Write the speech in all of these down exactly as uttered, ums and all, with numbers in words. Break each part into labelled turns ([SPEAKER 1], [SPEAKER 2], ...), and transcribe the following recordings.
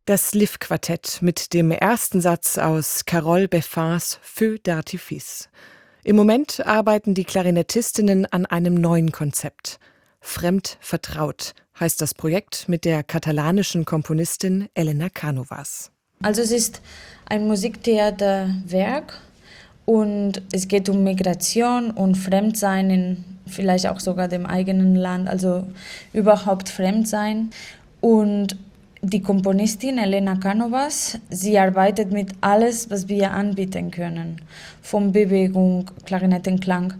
[SPEAKER 1] Das Liv-Quartett mit dem ersten Satz aus Carole Beffins Feu d'artifice. Im Moment arbeiten die Klarinettistinnen an einem neuen Konzept. Fremd vertraut heißt das Projekt mit der katalanischen Komponistin Elena Cánovas.
[SPEAKER 2] Also es ist ein Musiktheaterwerk und es geht um Migration und Fremdsein in vielleicht auch sogar dem eigenen Land, also überhaupt Fremdsein. Und die Komponistin Elena Cánovas, sie arbeitet mit alles, was wir anbieten können. Von Bewegung, Klarinettenklang,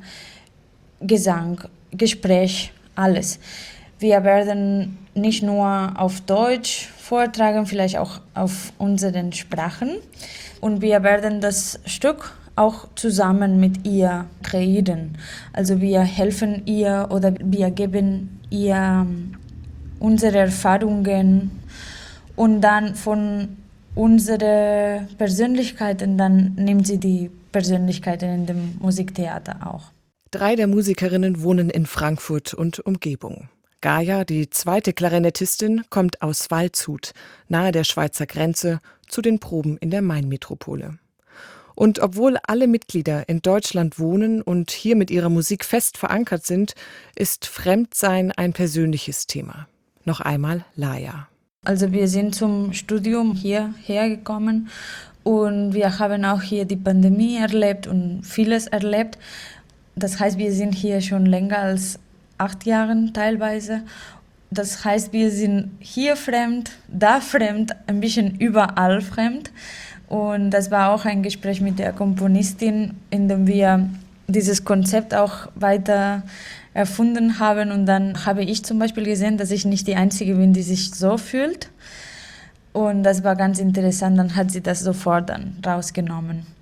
[SPEAKER 2] Gesang, Gespräch, alles. Wir werden nicht nur auf Deutsch vortragen, vielleicht auch auf unseren Sprachen. Und wir werden das Stück auch zusammen mit ihr kreieren. Also wir helfen ihr oder wir geben ihr unsere Erfahrungen und dann von unseren Persönlichkeiten, dann nimmt sie die Persönlichkeiten in dem Musiktheater auch.
[SPEAKER 1] Drei der Musikerinnen wohnen in Frankfurt und Umgebung. Gaia, die zweite Klarinettistin, kommt aus Waldshut, nahe der Schweizer Grenze, zu den Proben in der Mainmetropole. Und obwohl alle Mitglieder in Deutschland wohnen und hier mit ihrer Musik fest verankert sind, ist Fremdsein ein persönliches Thema. Noch einmal Laia.
[SPEAKER 2] Also wir sind zum Studium hierher gekommen und wir haben auch hier die Pandemie erlebt und vieles erlebt. Das heißt, wir sind hier schon länger als acht Jahre teilweise. Das heißt, wir sind hier fremd, da fremd, ein bisschen überall fremd. Und das war auch ein Gespräch mit der Komponistin, in dem wir dieses Konzept auch weiter erfunden haben. Und dann habe ich zum Beispiel gesehen, dass ich nicht die Einzige bin, die sich so fühlt. Und das war ganz interessant, dann hat sie das sofort dann rausgenommen.